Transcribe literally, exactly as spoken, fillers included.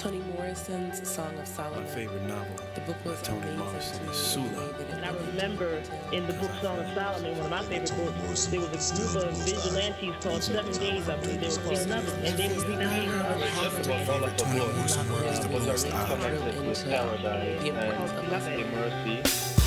Toni Morrison's Song of Solomon. My favorite novel. The book was Toni amazing Morrison to me. is Sula. And I remember in the book Song of Solomon, one of my favorite books, there was a group of vigilantes called Seven Days, I believe they were called, and they would be named Toni Morrison work is the most The importance of I